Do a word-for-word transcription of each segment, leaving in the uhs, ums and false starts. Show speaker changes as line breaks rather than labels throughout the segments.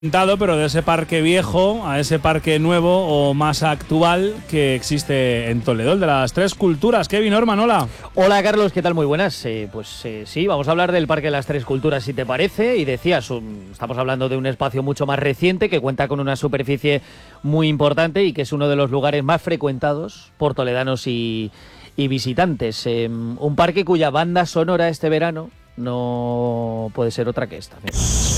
Pero de ese parque viejo a ese parque nuevo o más actual que existe en Toledo, el de las Tres Culturas. Kevin Orman, hola.
Hola Carlos, ¿qué tal? Muy buenas. Eh, pues eh, sí, vamos a hablar del Parque de las Tres Culturas, si te parece. Y decías, un, estamos hablando de un espacio mucho más reciente que cuenta con una superficie muy importante y que es uno de los lugares más frecuentados por toledanos y, y visitantes. Eh, un parque cuya banda sonora este verano no puede ser otra que esta. Mira.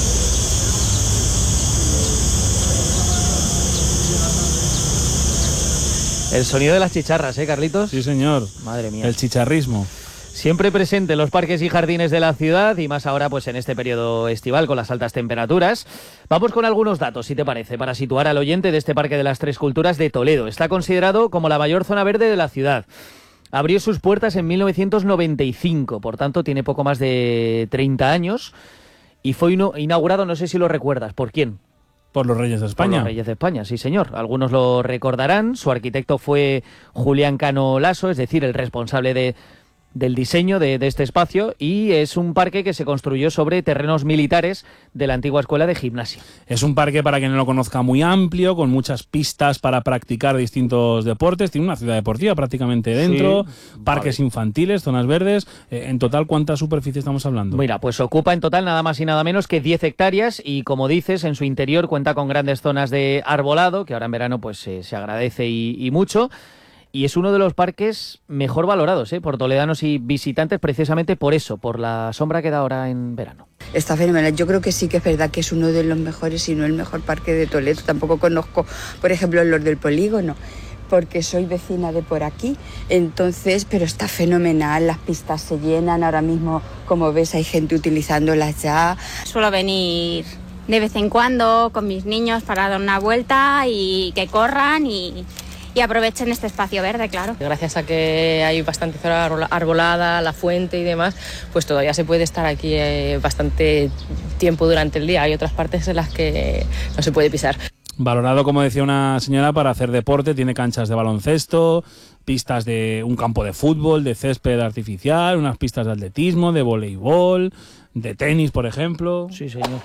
El sonido de las chicharras, ¿eh, Carlitos?
Sí, señor.
Madre mía.
El chicharrismo.
Siempre presente en los parques y jardines de la ciudad y más ahora pues en este periodo estival con las altas temperaturas. Vamos con algunos datos, si te parece, para situar al oyente de este Parque de las Tres Culturas de Toledo. Está considerado como la mayor zona verde de la ciudad. Abrió sus puertas en mil novecientos noventa y cinco, por tanto tiene poco más de treinta años y fue inaugurado, no sé si lo recuerdas, ¿por quién?
Por los Reyes de España.
Por los Reyes de España, sí señor. Algunos lo recordarán. Su arquitecto fue Julián Cano Lasso, es decir, el responsable de, del diseño de, de este espacio, y es un parque que se construyó sobre terrenos militares de la antigua escuela de gimnasia.
Es un parque, para quien no lo conozca, muy amplio, con muchas pistas para practicar distintos deportes. Tiene una ciudad deportiva prácticamente dentro, sí, parques vale. infantiles, zonas verdes. Eh, en total, ¿cuánta superficie estamos hablando?
Mira, pues ocupa en total nada más y nada menos que diez hectáreas y, como dices, en su interior cuenta con grandes zonas de arbolado, que ahora en verano pues eh, se agradece y, y mucho. Y es uno de los parques mejor valorados ¿eh? por toledanos y visitantes, precisamente por eso, por la sombra que da ahora en verano.
Está fenomenal. Yo creo que sí que es verdad que es uno de los mejores, si no el mejor parque de Toledo. Tampoco conozco, por ejemplo, los del Polígono, porque soy vecina de por aquí. Entonces, pero está fenomenal. Las pistas se llenan. Ahora mismo, como ves, hay gente utilizándolas ya.
Suelo venir de vez en cuando con mis niños para dar una vuelta y que corran y... y aprovechen este espacio verde, claro.
Gracias a que hay bastante zona arbolada, la fuente y demás, pues todavía se puede estar aquí eh, bastante tiempo durante el día. Hay otras partes en las que no se puede pisar.
Valorado, como decía una señora, para hacer deporte. Tiene canchas de baloncesto, pistas de un campo de fútbol, de césped artificial, unas pistas de atletismo, de voleibol, de tenis, por ejemplo.
Sí, señor.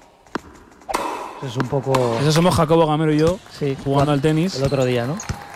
Es un poco...
Eso somos Jacobo Gamero y yo, sí, jugando al tenis.
El otro día, ¿no?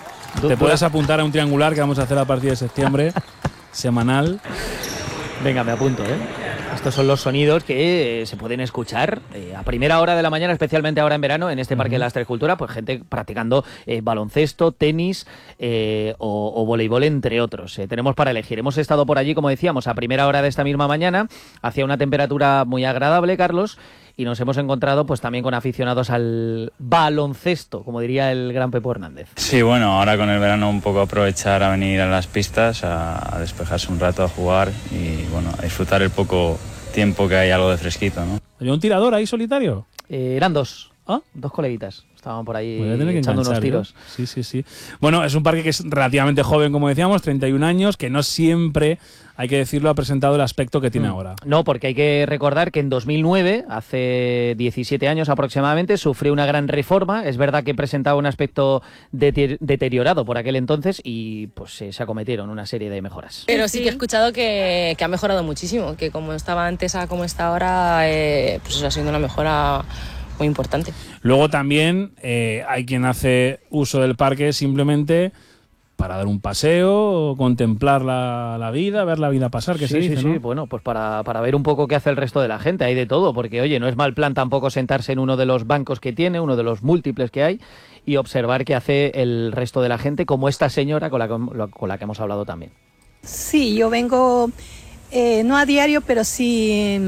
Te puedes apuntar a un triangular que vamos a hacer a partir de septiembre, semanal.
Venga, me apunto, ¿eh? Estos son los sonidos que eh, se pueden escuchar eh, a primera hora de la mañana, especialmente ahora en verano, en este uh-huh. Parque de las Tres Culturas, pues gente practicando eh, baloncesto, tenis eh, o, o voleibol, entre otros. Eh, tenemos para elegir. Hemos estado por allí, como decíamos, a primera hora de esta misma mañana, hacía una temperatura muy agradable, Carlos, y nos hemos encontrado pues también con aficionados al baloncesto, como diría el gran Pepo Hernández.
Sí, bueno, ahora con el verano un poco aprovechar a venir a las pistas, a, a despejarse un rato, a jugar y bueno, a disfrutar el poco tiempo que hay algo de fresquito, ¿no?
¿Hay un tirador ahí solitario?
Eh, eran dos, ¿ah? Dos coleguitas. Estaban por ahí echando unos tiros.
¿eh? Sí, sí, sí. Bueno, es un parque que es relativamente joven, como decíamos, treinta y un años, que no siempre, hay que decirlo, ha presentado el aspecto que tiene mm. ahora.
No, porque hay que recordar que en dos mil nueve, hace diecisiete años aproximadamente, sufrió una gran reforma. Es verdad que presentaba un aspecto de- deteriorado por aquel entonces y pues eh, se acometieron una serie de mejoras.
Pero sí que he escuchado que, que ha mejorado muchísimo, que como estaba antes a como está ahora, eh, pues eso ha sido una mejora muy importante.
Luego también eh, hay quien hace uso del parque simplemente para dar un paseo, contemplar la, la vida, ver la vida pasar, que
sí,
se dice,
sí,
¿no?
Sí, bueno, pues para, para ver un poco qué hace el resto de la gente, hay de todo, porque oye, no es mal plan tampoco sentarse en uno de los bancos que tiene, uno de los múltiples que hay, y observar qué hace el resto de la gente, como esta señora con la, con la que hemos hablado también.
Sí, yo vengo, eh, no a diario, pero sí eh,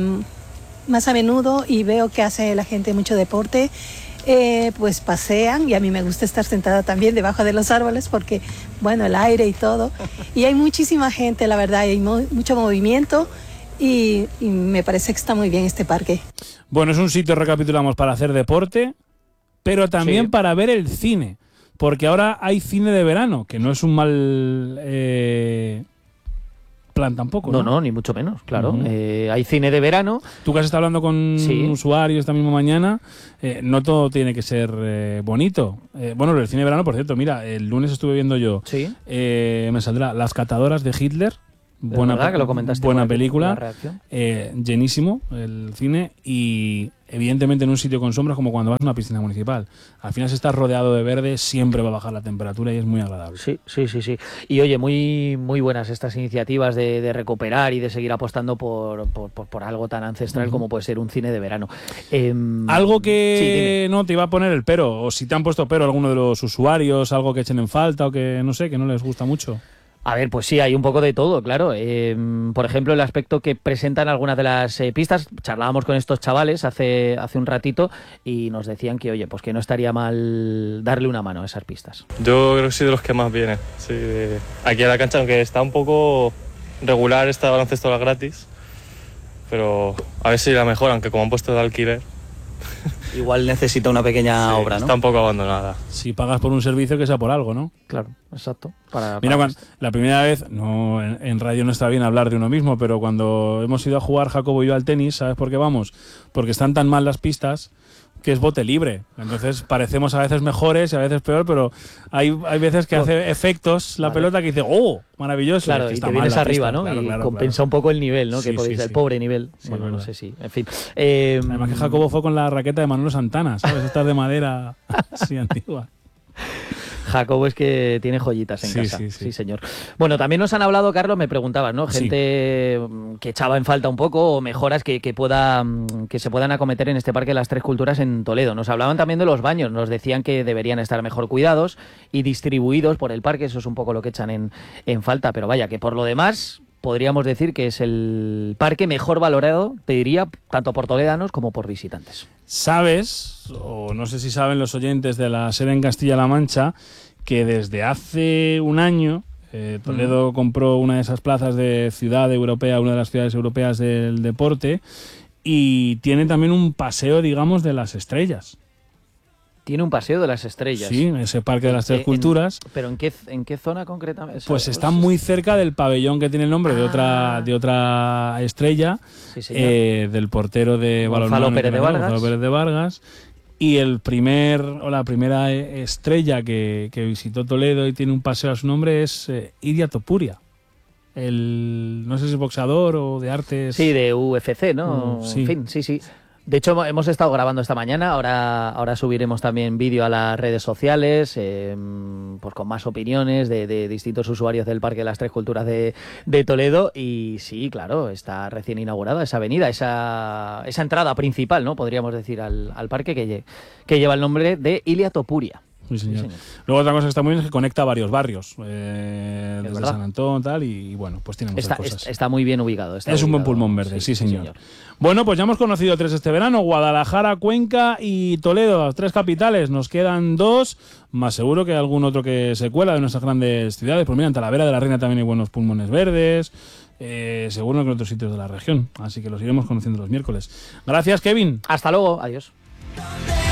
más a menudo y veo que hace la gente mucho deporte. Eh, pues pasean y a mí me gusta estar sentada también debajo de los árboles porque, bueno, el aire y todo. Y hay muchísima gente, la verdad, hay mo- mucho movimiento y, y me parece que está muy bien este parque.
Bueno, es un sitio, recapitulamos, para hacer deporte, pero también sí. para ver el cine, porque ahora hay cine de verano, que no es un mal... Eh... plan tampoco, ¿no?
No, no, ni mucho menos, claro. Uh-huh. Eh, hay cine de verano.
Tú que has estado hablando con sí. usuarios esta misma mañana, eh, no todo tiene que ser eh, bonito. Eh, bueno, el cine de verano, por cierto, mira, el lunes estuve viendo yo,
¿Sí?
eh, me saldrá Las catadoras de Hitler, buena,
verdad que lo comentaste
buena
por aquí,
película,
la reacción.
eh, llenísimo el cine y evidentemente en un sitio con sombras como cuando vas a una piscina municipal. Al final si estás rodeado de verde siempre va a bajar la temperatura y es muy agradable.
Sí, sí, sí, sí. Y oye, muy, muy buenas estas iniciativas de, de recuperar y de seguir apostando por, por, por, por algo tan ancestral uh-huh. como puede ser un cine de verano. Eh,
algo que
sí,
no te iba a poner el pero, o si te han puesto pero alguno de los usuarios, algo que echen en falta o que no sé, que no les gusta mucho.
A ver, pues sí, hay un poco de todo, claro. Eh, por ejemplo, el aspecto que presentan algunas de las eh, pistas. Charlábamos con estos chavales hace, hace un ratito y nos decían que, oye, pues que no estaría mal darle una mano a esas pistas.
Yo creo que soy de los que más vienen. Sí, de... Aquí a la cancha, aunque está un poco regular, esta baloncesto gratis, pero a ver si la mejor, aunque como han puesto de alquiler.
Igual necesita una pequeña
sí,
obra, ¿no?
Está un poco abandonada.
Si pagas por un servicio que sea por algo, ¿no?
Claro, exacto. Para,
Mira,
para
cuando, la primera vez, no en, en radio no está bien hablar de uno mismo, pero cuando hemos ido a jugar Jacobo y yo al tenis, ¿sabes por qué vamos? Porque están tan mal las pistas que es bote libre. Entonces parecemos a veces mejores y a veces peor, pero hay, hay veces que hace efectos la vale. pelota que dice ¡oh! Maravilloso.
Claro,
es que
y
está
te vienes arriba,
pista,
¿no?
Claro,
y
claro,
compensa
claro.
un poco el nivel, ¿no?
Sí,
que podéis
sí,
el
sí.
pobre nivel.
Sí,
bueno,
verdad.
no sé si. En fin. Eh,
Además que Jacobo fue con la raqueta de Manolo Santana, ¿sabes? Estas de madera así antigua.
Jacobo es que tiene joyitas en
sí,
casa.
Sí, sí.
sí, señor. Bueno, también nos han hablado, Carlos, me preguntabas, ¿no? Gente sí. que echaba en falta un poco o mejoras que, que, pueda, que se puedan acometer en este Parque de las Tres Culturas en Toledo. Nos hablaban también de los baños, nos decían que deberían estar mejor cuidados y distribuidos por el parque, eso es un poco lo que echan en, en falta, pero vaya, que por lo demás podríamos decir que es el parque mejor valorado, te diría, tanto por toledanos como por visitantes.
¿Sabes, o no sé si saben los oyentes de la sede en Castilla-La Mancha, que desde hace un año eh, Toledo mm. compró una de esas plazas de ciudad europea, una de las ciudades europeas del deporte, y tiene también un paseo, digamos, de las estrellas?
Tiene un paseo de las estrellas.
Sí, ese Parque de las Tres
en,
Culturas.
¿Pero en qué, en qué zona concretamente?
Pues está muy cerca del pabellón que tiene el nombre ah. de otra de otra estrella, sí, eh, del portero de
Gonzalo Pérez de Vargas.
Gonzalo Pérez de Vargas. Y el primer o la primera estrella que, que visitó Toledo y tiene un paseo a su nombre es eh, Ilia Topuria. El, no sé si es boxeador o de artes.
Sí, de U F C, ¿no?
Mm, sí.
En fin, sí, sí. De hecho, hemos estado grabando esta mañana, ahora, ahora subiremos también vídeo a las redes sociales, eh, pues con más opiniones de, de distintos usuarios del Parque de las Tres Culturas de, de Toledo. Y sí, claro, está recién inaugurada esa avenida, esa, esa entrada principal, ¿no? Podríamos decir, al, al parque que, que lleva el nombre de Ilia Topuria.
Sí, señor. Sí, señor. Luego otra cosa que está muy bien es que conecta varios barrios, eh, desde San Antón tal, y, y bueno, pues tiene muchas
está,
cosas.
Está muy bien ubicado. Está
es
ubicado.
un buen pulmón verde, sí, sí señor.
señor.
Bueno, pues ya hemos conocido tres este verano, Guadalajara, Cuenca y Toledo, las tres capitales. Nos quedan dos, más seguro que algún otro que se cuela de nuestras grandes ciudades. Pues mira, en Talavera de la Reina también hay buenos pulmones verdes, eh, seguro que en otros sitios de la región. Así que los iremos conociendo los miércoles. Gracias, Kevin.
Hasta luego, adiós.